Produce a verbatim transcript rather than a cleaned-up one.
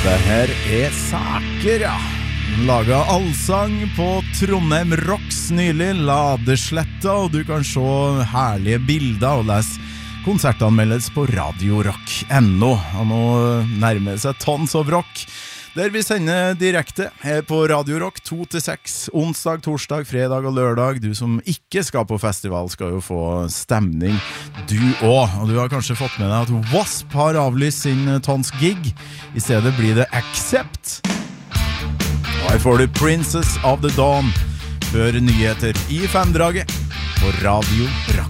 Det her er saker, ja. Laget allsang på Trondheim Rocks nylig, Ladesletta, og du kan se herlige bilder og lese konsertanmeldelse på radio rock punktum no. Og nå nærmer det seg Tons of Rock, der vi sender direkte her på Radio Rock to til seks, onsdag, torsdag, fredag og lørdag. Du som ikke skal på festival skal jo få stemning, du også. Og du har kanskje fått med deg at W A S P har avlyst sin Tons gig. I stedet blir det Accept. Og her får du Princess of the Dawn før nyheter i femdraget på Radio Rock.